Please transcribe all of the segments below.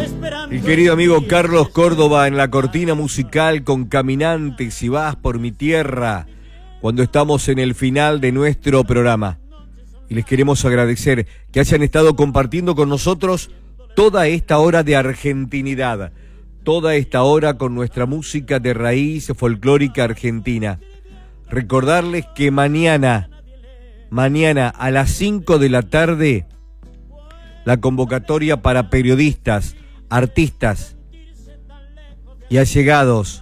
El querido amigo Carlos Córdoba en la cortina musical con Caminante, si vas por mi tierra, cuando estamos en el final de nuestro programa. Y les queremos agradecer que hayan estado compartiendo con nosotros toda esta hora de argentinidad, toda esta hora con nuestra música de raíz folclórica argentina. Recordarles que mañana a las 5 de la tarde, la convocatoria para periodistas, artistas y allegados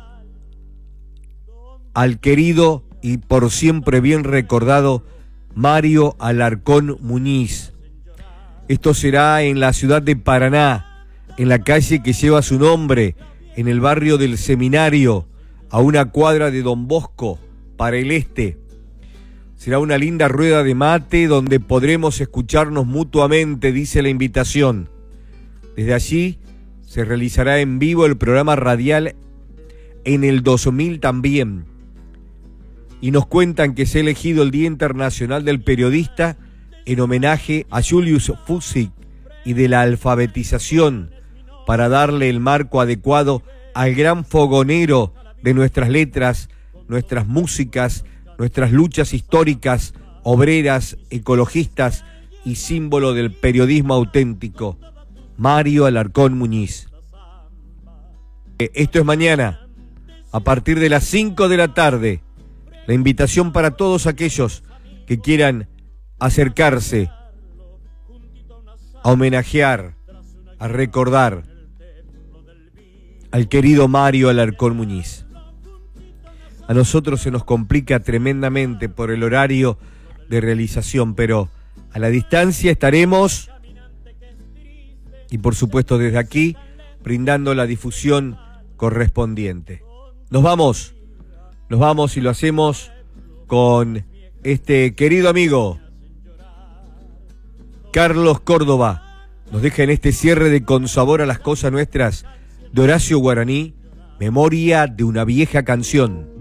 al querido y por siempre bien recordado Mario Alarcón Muñiz. Esto será en la ciudad de Paraná, en la calle que lleva su nombre, en el barrio del Seminario, a una cuadra de Don Bosco, para el este. Será una linda rueda de mate donde podremos escucharnos mutuamente, dice la invitación. Desde allí se realizará en vivo el programa radial en el 2000 también. Y nos cuentan que se ha elegido el Día Internacional del Periodista en homenaje a Julius Fuchs y de la alfabetización, para darle el marco adecuado al gran fogonero de nuestras letras, nuestras músicas, nuestras luchas históricas, obreras, ecologistas y símbolo del periodismo auténtico, Mario Alarcón Muñiz. Esto es mañana, a partir de las 5 de la tarde. La invitación para todos aquellos que quieran acercarse a homenajear, a recordar al querido Mario Alarcón Muñiz. A nosotros se nos complica tremendamente por el horario de realización, pero a la distancia estaremos y por supuesto desde aquí brindando la difusión correspondiente. Nos vamos y lo hacemos con este querido amigo Carlos Córdoba. Nos deja en este cierre de Con Sabor a las Cosas Nuestras de Horacio Guaraní, Memoria de una vieja canción.